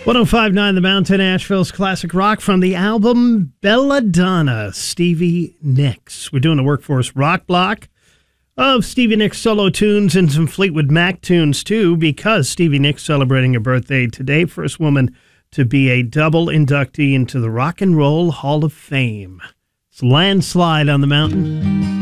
105.9 The Mountain, Asheville's classic rock from the album Belladonna, Stevie Nicks. We're doing a Workforce Rock block of Stevie Nicks solo tunes and some Fleetwood Mac tunes, too, because Stevie Nicks celebrating her birthday today. First woman to be a double inductee into the Rock and Roll Hall of Fame. It's Landslide on the Mountain.